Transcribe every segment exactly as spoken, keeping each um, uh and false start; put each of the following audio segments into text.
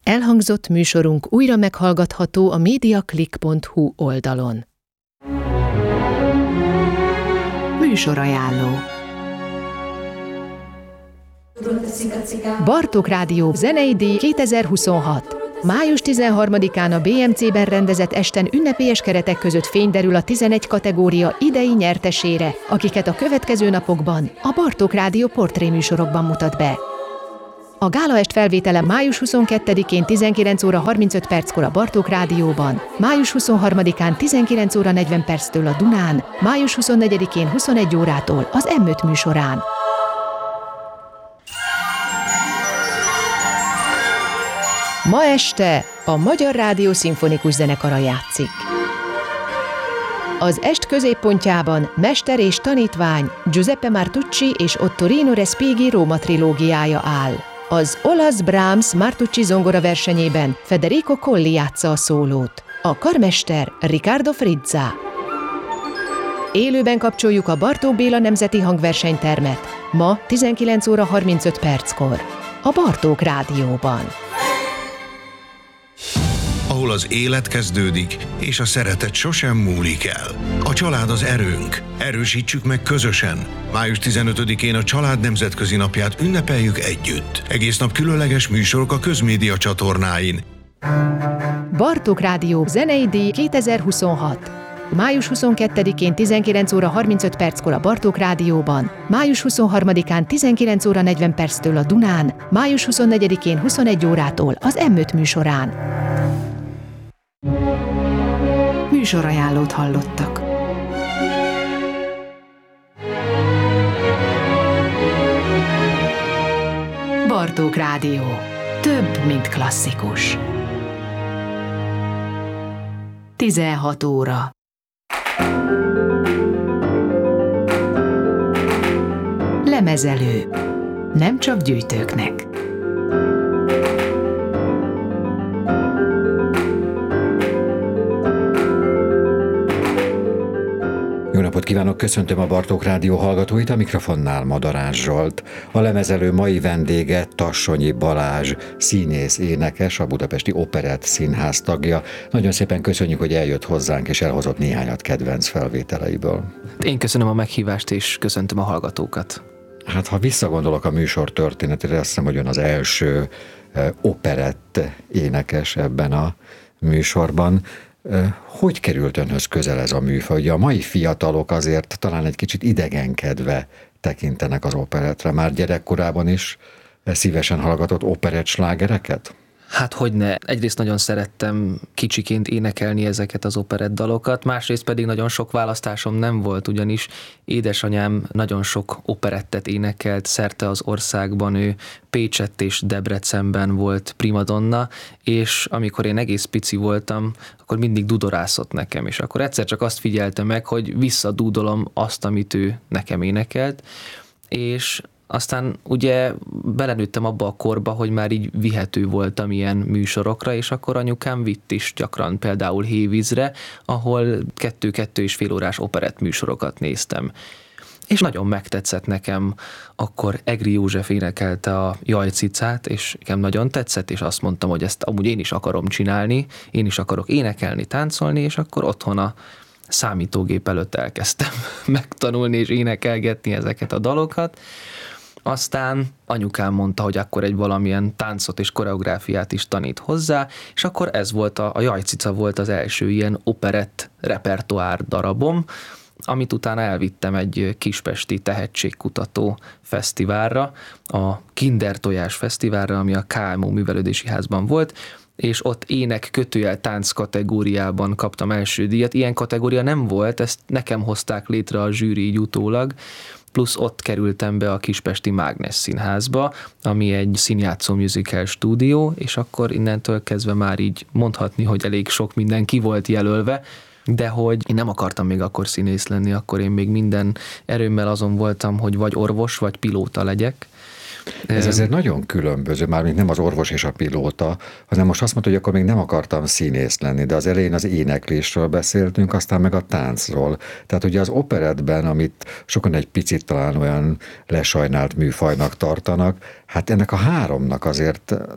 Elhangzott műsorunk újra meghallgatható a mediaclick pont hu oldalon. Műsorajánló. Bartók Rádió zenei díj kétezer-huszonhat. május tizenharmadikán a bé em cé-ben rendezett esten ünnepélyes keretek között fény derül a tizenegy kategória idei nyertesére, akiket a következő napokban a Bartók Rádió portréműsorokban mutat be. A gálaest felvétele május huszonkettedikén tizenkilenc óra harmincöt perckor a Bartók Rádióban, május huszonharmadikán tizenkilenc óra negyven perctől a Dunán, május huszonnegyedikén huszonegy órától az em öt műsorán. Ma este a Magyar Rádió Szimfonikus Zenekara játszik. Az est középpontjában mester és tanítvány Giuseppe Martucci és Ottorino Respighi Róma trilógiája áll. Az olasz Brahms Martucci zongora versenyében Federico Colli játsza a szólót, a karmester Riccardo Frizza. Élőben kapcsoljuk a Bartók Béla Nemzeti Hangversenytermet, ma tizenkilenc óra harmincöt perckor, a Bartók Rádióban. Ahol az élet kezdődik, és a szeretet sosem múlik el. A család az erőnk. Erősítsük meg közösen. május tizenötödikén a Család Nemzetközi Napját ünnepeljük együtt. Egész nap különleges műsorok a közmédia csatornáin. Bartók Rádió zenei díj kétezer-huszonhat. május huszonkettedikén tizenkilenc óra harmincöt perckor a Bartók Rádióban, május huszonharmadikán tizenkilenc óra negyven perctől a Dunán, május huszonnegyedikén huszonegy órától az em öt műsorán. Műsorajánlót hallottak. Bartók Rádió. Több, mint klasszikus. tizenhat óra. Lemezelő. Nem csak gyűjtőknek. Jó napot kívánok, köszöntöm a Bartók Rádió hallgatóit, a mikrofonnál Madarás Zsolt. A lemezelő mai vendége Tassonyi Balázs, színész, énekes, a Budapesti Operett Színház tagja. Nagyon szépen köszönjük, hogy eljött hozzánk, és elhozott néhányat kedvenc felvételeiből. Én köszönöm a meghívást, és köszöntöm a hallgatókat. Hát, ha visszagondolok a műsor történetére, azt hiszem, hogy ön az első operett énekes ebben a műsorban. Hogy került önhöz közel ez a műfaj? Ugye a mai fiatalok azért talán egy kicsit idegenkedve tekintenek az operettre. Már gyerekkorában is szívesen hallgatott operett slágereket? Hát hogyne. Egyrészt nagyon szerettem kicsiként énekelni ezeket az operett dalokat, másrészt pedig nagyon sok választásom nem volt, ugyanis édesanyám nagyon sok operettet énekelt szerte az országban, ő Pécsett és Debrecenben volt primadonna, és amikor én egész pici voltam, akkor mindig dudorászott nekem, és akkor egyszer csak azt figyeltem meg, hogy visszadúdolom azt, amit ő nekem énekelt, és aztán ugye belenőttem abba a korba, hogy már így vihető voltam ilyen műsorokra, és akkor anyukám vitt is gyakran például Hévízre, ahol kettő-kettő és fél órás operett műsorokat néztem. És nagyon megtetszett nekem, akkor Egri József énekelte a Jaj cicát, és nekem nagyon tetszett, és azt mondtam, hogy ezt amúgy én is akarom csinálni, én is akarok énekelni, táncolni, és akkor otthon a számítógép előtt elkezdtem megtanulni és énekelgetni ezeket a dalokat. Aztán anyukám mondta, hogy akkor egy valamilyen táncot és koreográfiát is tanít hozzá, és akkor ez volt, a, a Jaj cica volt az első ilyen operett repertoár darabom, amit utána elvittem egy kispesti tehetségkutató fesztiválra, a Kinder Tojás Fesztiválra, ami a ká em o Művelődési Házban volt, és ott ének kötőjel tánc kategóriában kaptam első díjat. Ilyen kategória nem volt, ezt nekem hozták létre a zsűri így utólag, plusz ott kerültem be a Kispesti Mágnes Színházba, ami egy színjátszó musical stúdió, és akkor innentől kezdve már így mondhatni, hogy elég sok minden ki volt jelölve, de hogy én nem akartam még akkor színész lenni, akkor én még minden erőmmel azon voltam, hogy vagy orvos, vagy pilóta legyek. Ez azért nagyon különböző, mármint nem az orvos és a pilóta, hanem most azt mondta, hogy akkor még nem akartam színész lenni, de az elején az éneklésről beszéltünk, aztán meg a táncról. Tehát ugye az operettben, amit sokan egy picit talán olyan lesajnált műfajnak tartanak, hát ennek a háromnak azért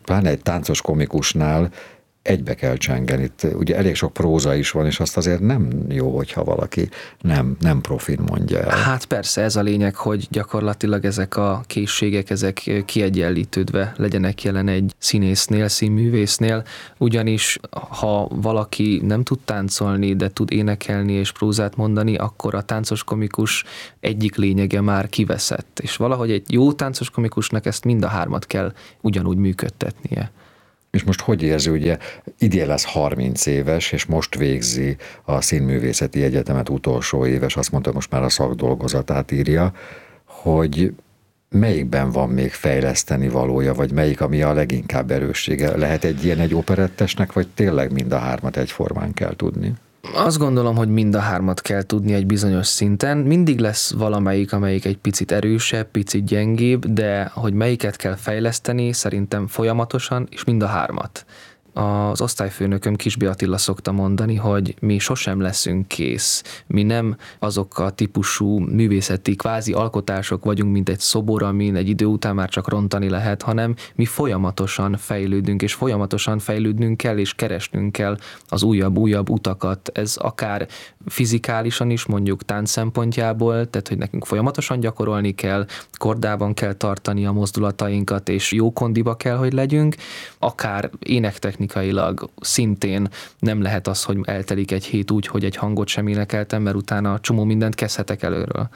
pláne egy táncos komikusnál egybe kell csengeni. Itt ugye elég sok próza is van, és azt azért nem jó, hogyha valaki nem, nem profin mondja el. Hát persze, ez a lényeg, hogy gyakorlatilag ezek a készségek, ezek kiegyenlítődve legyenek jelen egy színésznél, színművésznél, ugyanis ha valaki nem tud táncolni, de tud énekelni és prózát mondani, akkor a táncos komikus egyik lényege már kiveszett. És valahogy egy jó táncos komikusnak ezt mind a hármat kell ugyanúgy működtetnie. És most hogy érzi, ugye idén lesz harminc éves, és most végzi a Színművészeti Egyetemet utolsó éves, azt mondta, most már a szakdolgozatát írja, hogy melyikben van még fejleszteni valója, vagy melyik, ami a leginkább erőssége? Lehet egy ilyen egy operettesnek, vagy tényleg mind a hármat egyformán kell tudni? Azt gondolom, hogy mind a hármat kell tudni egy bizonyos szinten. Mindig lesz valamelyik, amelyik egy picit erősebb, picit gyengébb, de hogy melyiket kell fejleszteni, szerintem folyamatosan, és mind a hármat. Az osztályfőnököm Kisby Attila szokta mondani, hogy mi sosem leszünk kész. Mi nem azok a típusú művészeti kvázi alkotások vagyunk, mint egy szobor, amin egy idő után már csak rontani lehet, hanem mi folyamatosan fejlődünk, és folyamatosan fejlődnünk kell, és keresnünk kell az újabb-újabb utakat. Ez akár fizikálisan is, mondjuk tánc szempontjából, tehát hogy nekünk folyamatosan gyakorolni kell, kordában kell tartani a mozdulatainkat, és jó kondiba kell, hogy legyünk, akár énektechnikailag szintén nem lehet az, hogy eltelik egy hét úgy, hogy egy hangot sem énekeltem, mert utána csomó mindent kezdhetek előről.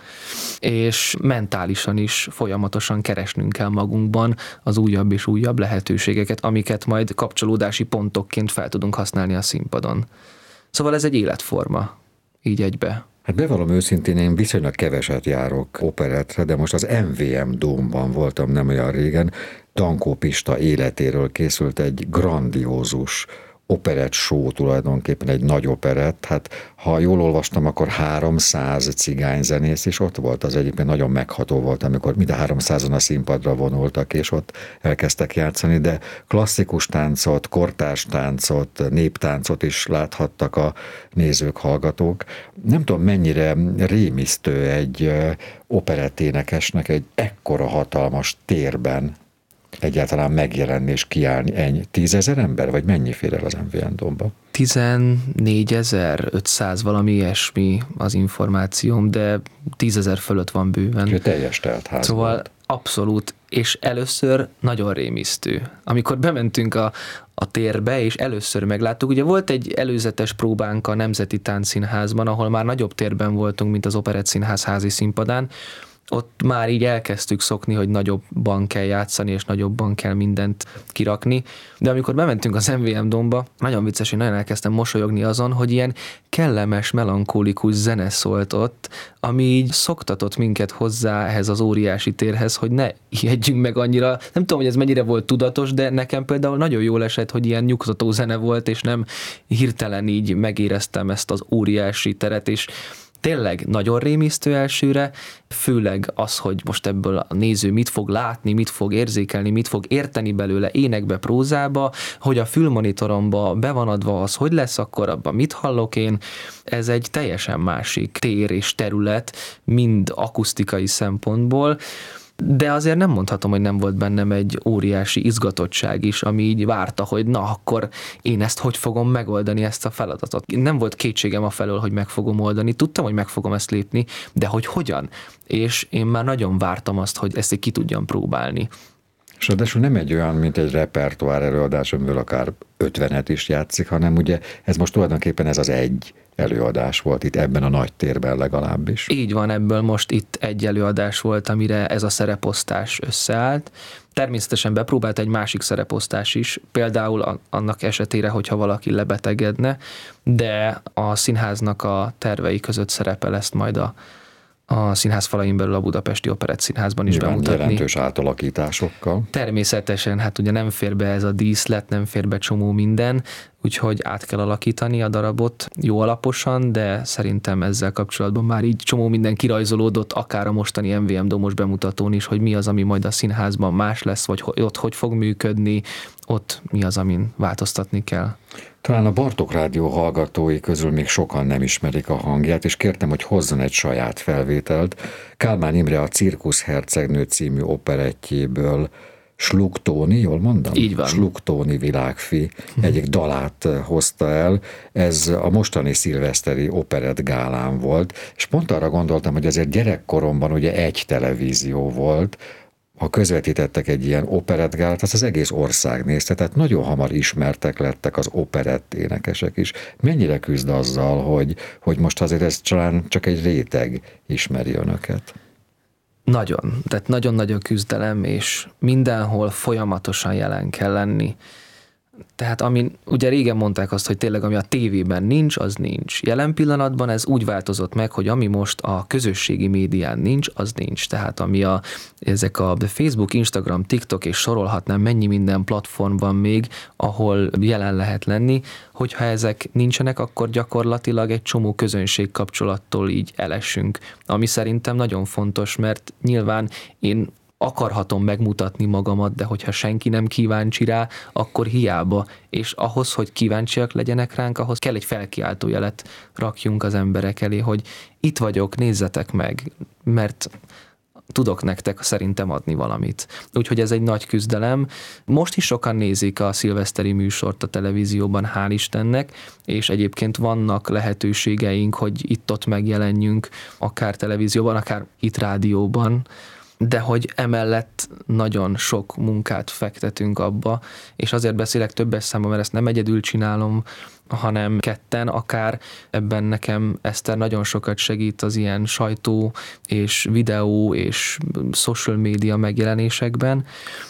És mentálisan is folyamatosan keresnünk kell magunkban az újabb és újabb lehetőségeket, amiket majd kapcsolódási pontokként fel tudunk használni a színpadon. Szóval ez egy életforma, így egybe. Hát bevallom őszintén, én viszonylag keveset járok operettre, de most az em vé em Dómban voltam nem olyan régen. Dankó Pista életéről készült egy grandiózus operett show, tulajdonképpen egy nagy operett. Hát ha jól olvastam, akkor háromszáz cigányzenész is ott volt. Az egyébként nagyon megható volt, amikor mind a háromszázan a színpadra vonultak, és ott elkezdtek játszani, de klasszikus táncot, kortárs táncot, néptáncot is láthattak a nézők, hallgatók. Nem tudom, mennyire rémisztő egy operetténekesnek egy ekkora hatalmas térben egyáltalán megjelenni és kiállni. Ennyi? Tízezer ember? Vagy mennyi fér el az em vé em Dómba? tizennégyezer-ötszáz, valami ilyesmi az információm, de tízezer fölött van bőven. Úgyhogy teljes teltház Szóval volt. Abszolút, és először nagyon rémisztő. Amikor bementünk a, a térbe, és először megláttuk, ugye volt egy előzetes próbánk a Nemzeti Táncszínházban, ahol már nagyobb térben voltunk, mint az Operett Színház házi színpadán. Ott már így elkezdtük szokni, hogy nagyobban kell játszani, és nagyobban kell mindent kirakni. De amikor bementünk az em vé em Dómba, nagyon vicces, én nagyon elkezdtem mosolyogni azon, hogy ilyen kellemes, melankólikus zene szólt ott, ami így szoktatott minket hozzá ehhez az óriási térhez, hogy ne ijedjünk meg annyira. Nem tudom, hogy ez mennyire volt tudatos, de nekem például nagyon jól esett, hogy ilyen nyugtató zene volt, és nem hirtelen így megéreztem ezt az óriási teret, és tényleg nagyon rémisztő elsőre, főleg az, hogy most ebből a néző mit fog látni, mit fog érzékelni, mit fog érteni belőle énekbe, prózába, hogy a fülmonitoromba be van adva az, hogy lesz, akkor abban mit hallok én. Ez egy teljesen másik tér és terület, mind akusztikai szempontból, de azért nem mondhatom, hogy nem volt bennem egy óriási izgatottság is, ami így várta, hogy na, akkor én ezt hogy fogom megoldani, ezt a feladatot. Nem volt kétségem afelől, hogy meg fogom oldani, tudtam, hogy meg fogom ezt lépni, de hogy hogyan? És én már nagyon vártam azt, hogy ezt ki tudjam próbálni. És ráadásul nem egy olyan, mint egy repertoár előadás, amiből akár ötvenet is játszik, hanem ugye ez most tulajdonképpen ez az egy előadás volt itt ebben a nagy térben legalábbis. Így van, ebből most itt egy előadás volt, amire ez a szereposztás összeállt. Természetesen bepróbált egy másik szereposztás is, például annak esetére, hogyha valaki lebetegedne, de a színháznak a tervei között szerepel ezt majd a a színház falain belül a Budapesti Operett Színházban is Nyilván bemutatni. Jelentős átalakításokkal. Természetesen, hát ugye nem fér be ez a díszlet, nem fér be csomó minden, úgyhogy át kell alakítani a darabot jó alaposan, de szerintem ezzel kapcsolatban már így csomó minden kirajzolódott, akár a mostani em vé em Dómos bemutatón is, hogy mi az, ami majd a színházban más lesz, vagy ott hogy fog működni, ott mi az, amin változtatni kell. Talán a Bartók Rádió hallgatói közül még sokan nem ismerik a hangját, és kértem, hogy hozzon egy saját felvételt. Kálmán Imre a Cirkusz hercegnő című operettjéből Slug Tóni, jól mondom? Így van. Slug Tóni világfi egyik dalát hozta el, ez a mostani szilveszteri operett gálán volt, és pont arra gondoltam, hogy azért gyerekkoromban ugye egy televízió volt, ha közvetítettek egy ilyen operettgálát, azt az egész ország nézte, tehát nagyon hamar ismertek lettek az operett énekesek is. Mennyire küzd azzal, hogy, hogy most azért ez talán csak egy réteg ismeri önöket? Nagyon, tehát nagyon nagy a küzdelem, és mindenhol folyamatosan jelen kell lenni. Tehát ami, ugye régen mondták azt, hogy tényleg ami a tévében nincs, az nincs. Jelen pillanatban ez úgy változott meg, hogy ami most a közösségi médián nincs, az nincs. Tehát ami a, ezek a Facebook, Instagram, TikTok és sorolhatnám, mennyi minden platform van még, ahol jelen lehet lenni, hogyha ezek nincsenek, akkor gyakorlatilag egy csomó közönség kapcsolattól így elesünk. Ami szerintem nagyon fontos, mert nyilván én akarhatom megmutatni magamat, de hogyha senki nem kíváncsi rá, akkor hiába. És ahhoz, hogy kíváncsiak legyenek ránk, ahhoz kell egy felkiáltójelet rakjunk az emberek elé, hogy itt vagyok, nézzetek meg, mert tudok nektek szerintem adni valamit. Úgyhogy ez egy nagy küzdelem. Most is sokan nézik a szilveszteri műsort a televízióban, hál' Istennek, és egyébként vannak lehetőségeink, hogy itt-ott megjelenjünk, akár televízióban, akár itt rádióban, de hogy emellett nagyon sok munkát fektetünk abba, és azért beszélek többes számban, mert ezt nem egyedül csinálom, hanem ketten, akár ebben nekem Eszter nagyon sokat segít az ilyen sajtó és videó és social media megjelenésekben,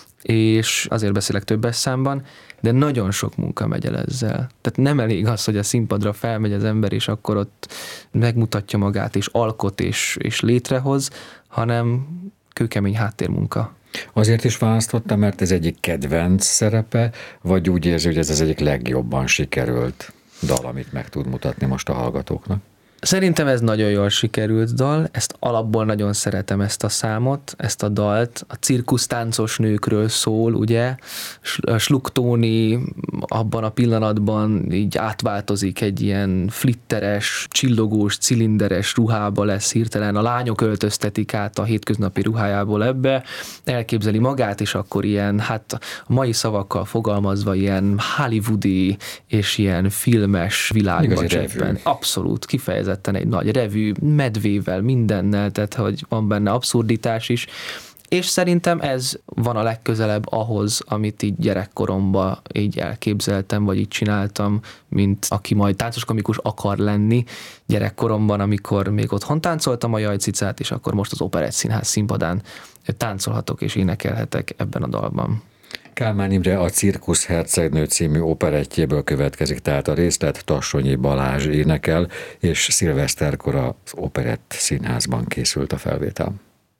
és azért beszélek többes számban, de nagyon sok munka megy el ezzel. Tehát nem elég az, hogy a színpadra felmegy az ember, és akkor ott megmutatja magát, és alkot, és, és létrehoz, hanem kőkemény háttérmunka. Azért is választotta, mert ez egyik kedvenc szerepe, vagy úgy érzi, hogy ez az egyik legjobban sikerült dal, amit meg tud mutatni most a hallgatóknak? Szerintem ez nagyon jól sikerült dal, ezt alapból nagyon szeretem ezt a számot, ezt a dalt. A cirkusztáncos nőkről szól, ugye? Slug Tóni abban a pillanatban így átváltozik egy ilyen flitteres, csillogós, cilinderes ruhába lesz hirtelen. A lányok öltöztetik át a hétköznapi ruhájából ebbe, elképzeli magát, és akkor ilyen, hát a mai szavakkal fogalmazva ilyen hollywoodi és ilyen filmes világban cseppen. Abszolút, kifejezetten egy nagy revű, medvével, mindennel, tehát hogy van benne abszurditás is, és szerintem ez van a legközelebb ahhoz, amit így gyerekkoromban így elképzeltem, vagy így csináltam, mint aki majd táncoskomikus akar lenni gyerekkoromban, amikor még otthon táncoltam a Jajcicát, és akkor most az Operett Színház színpadán táncolhatok és énekelhetek ebben a dalban. Kálmán Imre a Cirkusz hercegnő című operettjéből következik, tehát a részlet Tassonyi Balázs énekel, és szilveszterkor az Operett Színházban készült a felvétel.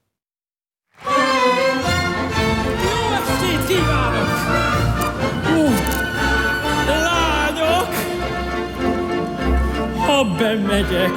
Jó estét kívánok! Ú, lányok! Ha bemegyek